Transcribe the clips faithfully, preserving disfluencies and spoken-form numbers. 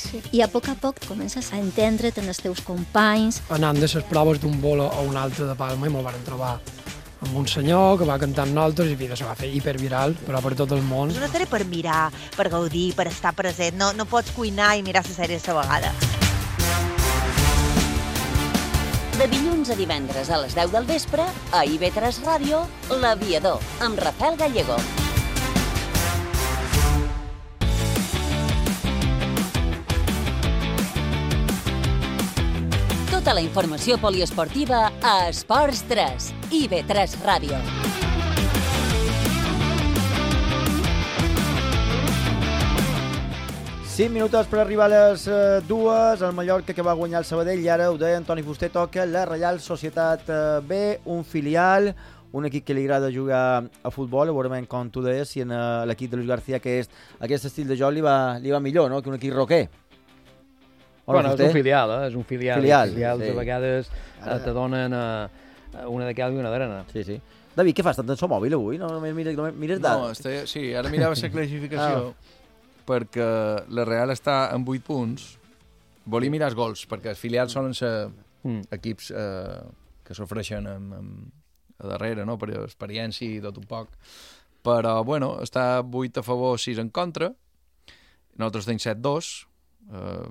Sí. I a poc a poc comences a entendre't amb els teus companys. Anant de les proves d'un bolo a un altre de Palma i me'l van trobar amb un senyor que va cantar amb nosaltres i vida se va fer hiperviral, però per tot el món. És una sèrie per mirar, per gaudir, per estar present. No, no pots cuinar i mirar la sèrie a la vegada. De dilluns a divendres a les deu del vespre, a I V tres Ràdio, L'Aviador, amb Rafael Gallego. Tota la informació poliesportiva a Esports tres, I V tres Ràdio. cinc minuts per arribar a les uh, dues, el Mallorca que va guanyar el Sabadell i ara ho deia Antoni Fuster, toca la Reial Societat uh, B, un filial, un equip que li agrada jugar a futbol, veurem com tu deies, si en uh, l'equip de Luis García aquest, aquest estil de joc li va, li va millor, no?, que un equip roquer. Hola, bueno, Fuster? És un filial, eh? És un filial. Filial, filials sí. A vegades uh, te donen uh, una de cal i una d'arena. Sí, sí. David, què fas tant en so mòbil avui? No, no mires, no mires dades? No, estic, sí, ara mirava la classificació. Ah. Perquè la Real està en vuit punts. Volia mirar els gols, perquè els filials solen ser mm. equips eh, que s'ofreixen amb, amb, a darrere, no?, per experiència i tot un poc. Però, bueno, està vuit a favor, sis en contra. Nosaltres tenim set dos. Eh,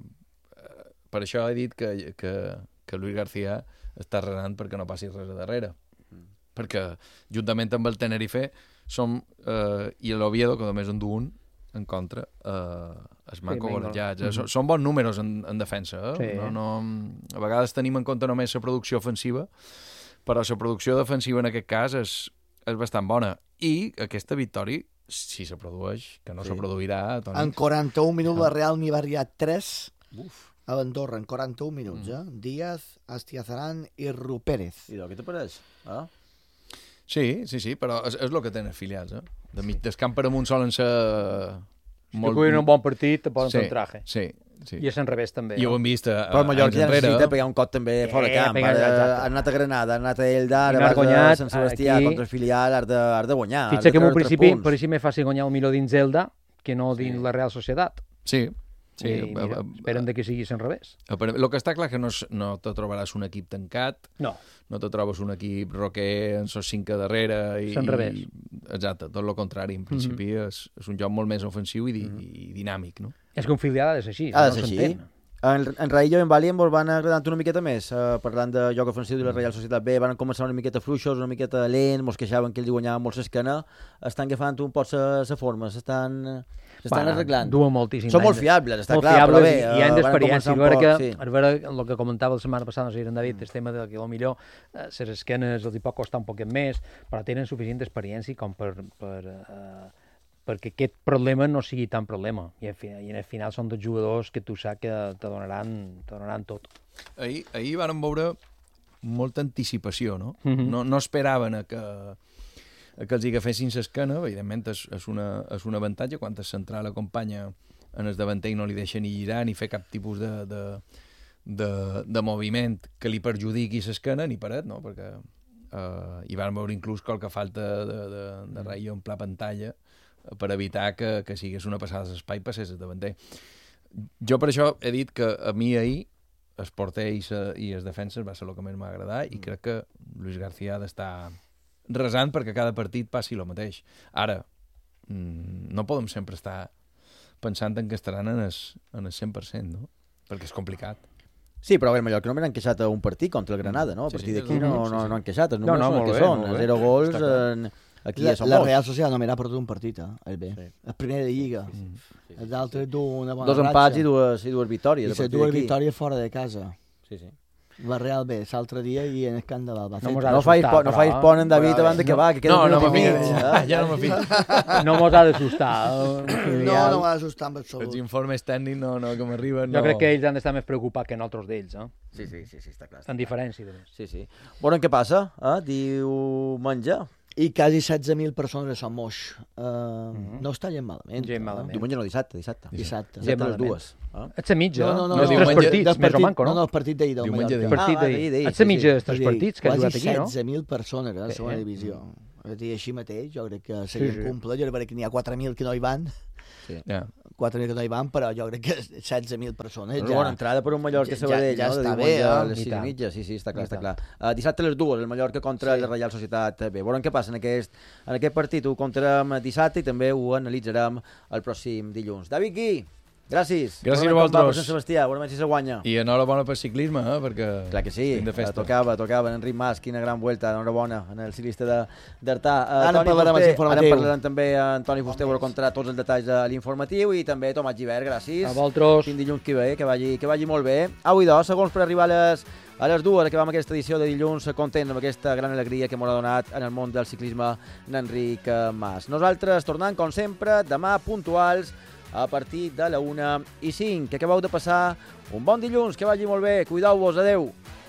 per això he dit que, que, que Luis García està renant perquè no passi res a darrere. Mm. Perquè, juntament amb el Tenerife, som, eh, i l'Oviedo, que només en du un, en contra, eh, es manco sí, golejats. Eh? Mm-hmm. Són bons números en, en defensa. Eh? Sí. No, no, a vegades tenim en compte només la producció ofensiva, però la producció defensiva en aquest cas és, és bastant bona. I aquesta victòria, si se produeix, que no sí. se produirà... Toni. En quaranta-un minuts la Real n'hi va arribar tres a l'Andorra, en quaranta-un minuts. Mm. Eh? Díaz, Astiazaran i Rupérez. I què te pareix? Ah? Sí, sí, sí, però és, és el que tenen filials, eh? De mig del camp per amunt solen ser... Si molt... cuiden un bon partit, te poden sí, fer un traje. Sí, sí. I és en revés, també. I ho hem vist a, a, però el Mallorca ja necessita pegar un cop també eh, fora de camp. Ara, han anat a Granada, han anat a Elda, ara vas a Sant Sebastià aquí... contra el filial, has de, has de guanyar. Fixa que en un principi, per així m'he fàcil guanyar el millor dins Elda que no dins sí. la Real Societat. Sí, sí. I, mira, esperen de que sigui en revés. El que està clar que no, no te trobaràs un equip tancat, no, no te trobes un equip roquer en sos cinc a darrere. I, en revés. I, exacte, tot el contrari. En principi mm -hmm. és, és un joc molt més ofensiu i, di, mm -hmm. i dinàmic, no? És que un filial ha de ser així. Ha de ser no així. En, en Raillo i en Bali ens van agradant una miqueta més, uh, parlant de joc ofensiu de la Reial Societat B, van començar una miqueta fluixos, una miqueta lents, mos queixaven que ells guanyaven molt l'esquena, estan agafant un poc la forma, s'estan... S'estan bueno, arreglant. Duen moltíssim. Són molt fiables, està molt clar, fiables, però bé... I, i han d'experiència. A veure, que, sí. a veure el que comentava la setmana passada, no sé si en David, el tema de que potser les eh, esquenes els hi pot costar un poquet més, però tenen suficient experiència com per, per, eh, perquè aquest problema no sigui tan problema. I, I en el final són dos jugadors que tu saps que te donaran, te donaran tot. Ahir, ahir vàrem veure molta anticipació, no? Mm-hmm. No, no esperaven a que... que els agafessin l'esquena, evidentment és, és, una, és un avantatge quan el central acompanya en el davanter i no li deixa ni girar ni fer cap tipus de, de, de, de moviment que li perjudiqui l'esquena ni paret, no? Perquè eh, hi van veure inclús qualque falta de, de, de ratllo en pla pantalla per evitar que, que sigués una passada d'espai i passés el davanter. Jo per això he dit que a mi ahir el porter i, sa, i els defenses va ser el que més m'ha agradat i crec que Luis García ha d'estar resant perquè cada partit passi el mateix. Ara, no podem sempre estar pensant en que estaran en el, en el cent per cent, no? Perquè és complicat. Sí, però a veure, Mallorca només han queixat a un partit contra el Granada, no? A partir sí, sí, d'aquí no, no, no han queixat, els números no, no, són el que bé, són, zero gols, en... aquí la, ja són la molts. Real Societat només ha perdut un partit, eh? El B. Sí. El primer de Lliga. Sí, sí. Els altres du una bona Dos empats i dues, i dues victòries. I les dues victòries fora de casa. Sí, sí. La Real B, l'altre dia i en el camp de l'Alba. No, no faig por, no faig por en David abans de que va, que queda no, un no, minut i mig. No, ja no m'afio. No mos ha d'assustar. No, no m'ha d'assustar en absolut. Els informes tècnics no, no, que m'arriben... Jo no. crec que ells han d'estar més preocupats que nosaltres d'ells, eh? Sí, sí, sí, sí, està clar. En diferència, de més. Sí, sí. Bueno, què passa? Eh? Diumenge. I quasi setze mil persones a Sant Moix. Uh, mm-hmm. No està gent malament. Gent malament. Diumenge no, dissabte, dissabte. Dissabte. Dissabte a les dues. Ah? Ets a mitja? No, no, no. no, no no, tres no partits, partit, més o manco, no? No, no, el partit d'ahir del Diumenge Mallorca. d'ahir. Partit d'ahir. Ets a mitja dels tres partits que ha jugat aquí, no? Quasi setze mil persones a la segona divisió. I així mateix, jo crec que seria sí, sí. cumple. Jo crec que n'hi ha quatre mil que no hi van. Sí. Yeah. quatre mil que no hi van, però jo crec que setze mil persones una ja... bona entrada per un Mallorca-Sabadell, ja, ja, ja no? està de bé, a eh? les sis i mitja, sí, sí, està clar, està clar. Uh, dissabte a les dues, el Mallorca contra sí. la Reial Societat B. Veurem què passa en aquest, en aquest partit. Ho contarem dissabte i també ho analitzarem el pròxim dilluns. David Gui, gràcies. Gràcies a vosaltres. Per Sant Sebastià, veurem si se guanya. I enhorabona per ciclisme, eh? Perquè... Clar que sí, de festa. tocava, tocava. Enric Mas, quina gran vuelta, enhorabona en el ciclista d'Artà. Uh, ara en parlarem Fuster, informatiu. Ara en parlarem també a Antoni Fuster, per contar tots els detalls de l'informatiu, i també Tomàs Givert, gràcies. A vosaltres. Fins dilluns que ve, que vagi, que vagi molt bé. Avui dos segons per arribar a les, a les dues, acabem aquesta edició de dilluns content amb aquesta gran alegria que m'ha donat en el món del ciclisme n'Enric Mas. Nosaltres tornant, com sempre, demà puntuals, a partir de la una i cinc. Que acabeu de passar un bon dilluns, que vagi molt bé. Cuideu-vos, adeu.